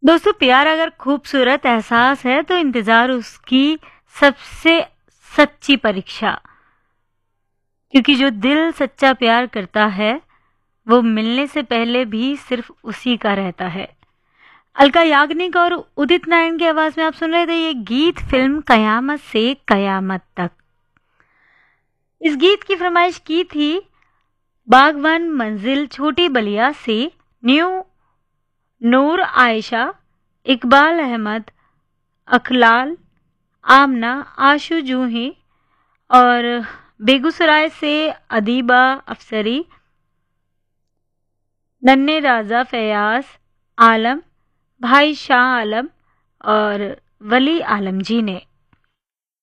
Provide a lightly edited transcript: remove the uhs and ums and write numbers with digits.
दोस्तों, प्यार अगर खूबसूरत एहसास है तो इंतजार उसकी सबसे सच्ची परीक्षा। क्योंकि जो दिल सच्चा प्यार करता है वो मिलने से पहले भी सिर्फ उसी का रहता है। अलका याग्निक और उदित नारायण की आवाज में आप सुन रहे थे ये गीत फिल्म कयामत से कयामत तक। इस गीत की फरमाइश की थी बागवान मंजिल छोटी बलिया से न्यू नूर आयशा, इकबाल अहमद, अखलाल, आमना, आशु जूही और बेगूसराय से अदीबा अफसरी, नन्हे राजा फयाज आलम, भाई शाह आलम और वली आलम जी ने।